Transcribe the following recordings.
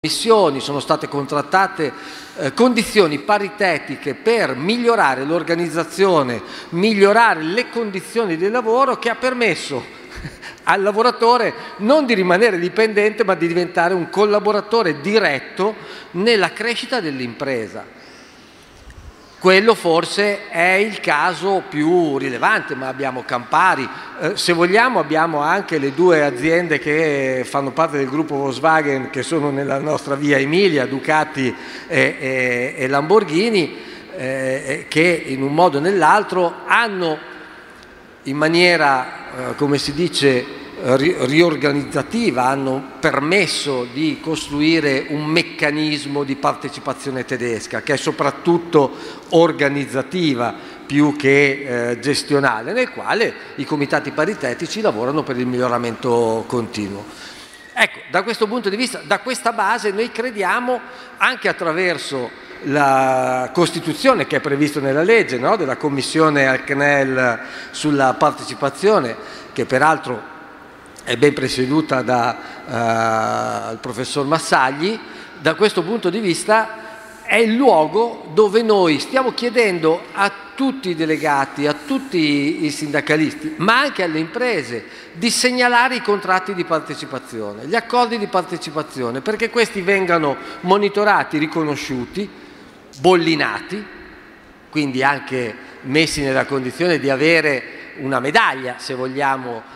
missioni, sono state contrattate condizioni paritetiche per migliorare l'organizzazione, migliorare le condizioni di lavoro, che ha permesso al lavoratore non di rimanere dipendente ma di diventare un collaboratore diretto nella crescita dell'impresa. Quello forse è il caso più rilevante, ma abbiamo Campari, se vogliamo abbiamo anche le due aziende che fanno parte del gruppo Volkswagen, che sono nella nostra via Emilia, Ducati e Lamborghini, che in un modo o nell'altro hanno in maniera, come si dice, riorganizzativa, hanno permesso di costruire un meccanismo di partecipazione tedesca che è soprattutto organizzativa più che gestionale, nel quale i comitati paritetici lavorano per il miglioramento continuo. Ecco, da questo punto di vista, da questa base noi crediamo, anche attraverso la Costituzione che è prevista nella legge, no? Della Commissione al CNEL sulla partecipazione, che peraltro è ben presieduta dal professor Massagli. Da questo punto di vista è il luogo dove noi stiamo chiedendo a tutti i delegati, a tutti i sindacalisti, ma anche alle imprese, di segnalare i contratti di partecipazione, gli accordi di partecipazione, perché questi vengano monitorati, riconosciuti, bollinati, quindi anche messi nella condizione di avere una medaglia, se vogliamo,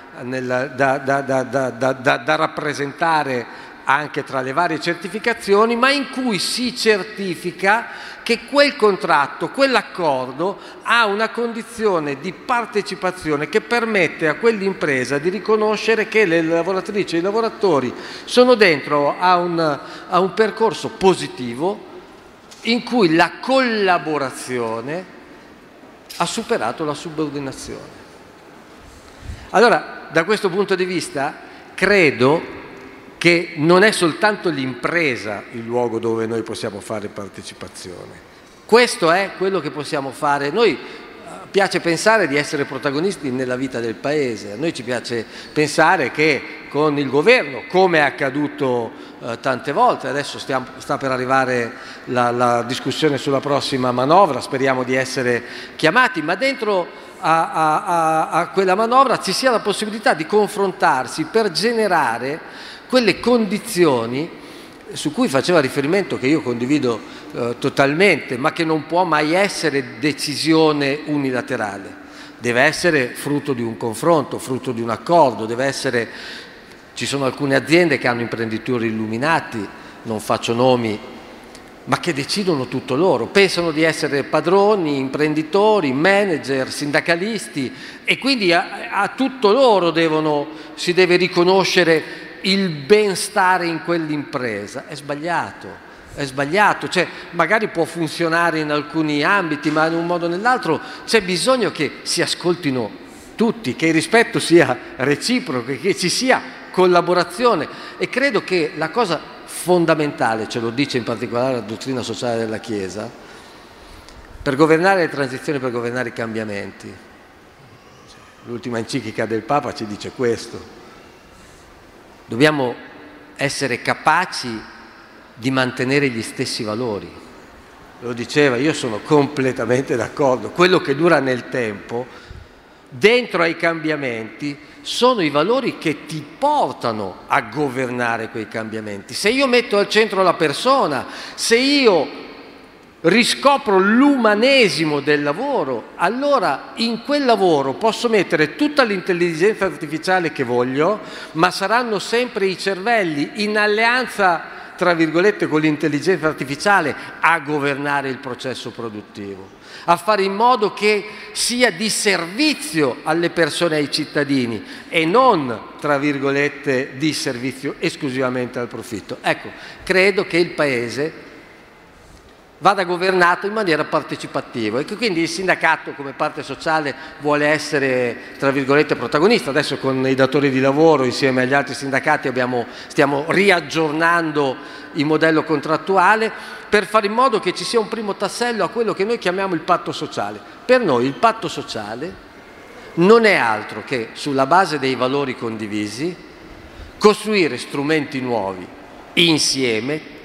da rappresentare anche tra le varie certificazioni, ma in cui si certifica che quel contratto, quell'accordo ha una condizione di partecipazione che permette a quell'impresa di riconoscere che le lavoratrici e i lavoratori sono dentro a un percorso positivo in cui la collaborazione ha superato la subordinazione. Allora, da questo punto di vista, credo che non è soltanto l'impresa il luogo dove noi possiamo fare partecipazione. Questo è quello che possiamo fare. Noi piace pensare di essere protagonisti nella vita del Paese. A noi ci piace pensare che con il governo, come è accaduto tante volte, adesso sta per arrivare la discussione sulla prossima manovra, speriamo di essere chiamati, ma dentro a quella manovra ci sia la possibilità di confrontarsi per generare quelle condizioni su cui faceva riferimento, che io condivido totalmente, ma che non può mai essere decisione unilaterale. Deve essere frutto di un confronto, frutto di un accordo, ci sono alcune aziende che hanno imprenditori illuminati, non faccio nomi, ma che decidono tutto loro, pensano di essere padroni, imprenditori, manager, sindacalisti, e quindi a tutto loro si deve riconoscere il benstare in quell'impresa. È sbagliato, cioè magari può funzionare in alcuni ambiti, ma in un modo o nell'altro c'è bisogno che si ascoltino tutti, che il rispetto sia reciproco, che ci sia collaborazione, e credo che la cosa fondamentale, ce lo dice in particolare la dottrina sociale della Chiesa, per governare le transizioni, per governare i cambiamenti. L'ultima enciclica del Papa ci dice questo: dobbiamo essere capaci di mantenere gli stessi valori. Lo diceva, io sono completamente d'accordo, quello che dura nel tempo, dentro ai cambiamenti, sono i valori che ti portano a governare quei cambiamenti. Se io metto al centro la persona, se io riscopro l'umanesimo del lavoro, allora in quel lavoro posso mettere tutta l'intelligenza artificiale che voglio, ma saranno sempre i cervelli in alleanza, tra virgolette, con l'intelligenza artificiale a governare il processo produttivo, a fare in modo che sia di servizio alle persone e ai cittadini e non, tra virgolette, di servizio esclusivamente al profitto. Ecco, credo che il Paese vada governato in maniera partecipativa e che quindi il sindacato come parte sociale vuole essere, tra virgolette, protagonista. Adesso con i datori di lavoro, insieme agli altri sindacati, stiamo riaggiornando il modello contrattuale per fare in modo che ci sia un primo tassello a quello che noi chiamiamo il patto sociale. Per noi il patto sociale non è altro che, sulla base dei valori condivisi, costruire strumenti nuovi insieme